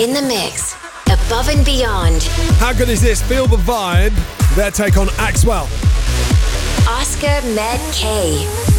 In the mix, Above and Beyond. How good is this? Feel the vibe. Their take on Axwell. Oscar Med K.